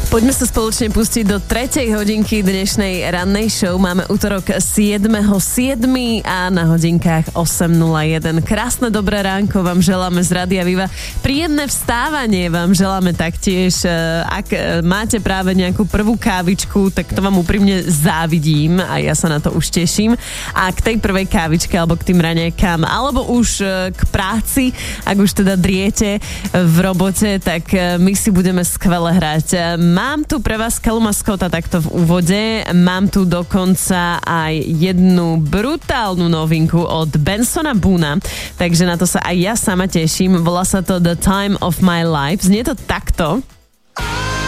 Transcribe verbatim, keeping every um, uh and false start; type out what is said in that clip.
Poďme sa spoločne pustiť do tretej hodinky dnešnej rannej show. Máme utorok siedmeho siedmeho a na hodinkách osem nula jeden. Krásne dobré ránko vám želáme z Rádia Viva. Príjemné vstávanie vám želáme taktiež. Ak máte práve nejakú prvú kávičku, tak to vám úprimne závidím a ja sa na to už teším. A k tej prvej kávičke alebo k tým raňajkám, alebo už k práci, ak už teda driete v robote, tak my si budeme skvele hrať. Mám tu pre vás Kaluma Scotta takto v úvode. Mám tu dokonca aj jednu brutálnu novinku od Bensona Boona, takže na to sa aj ja sama teším. Volá sa to The Time of My Life. Znie to takto.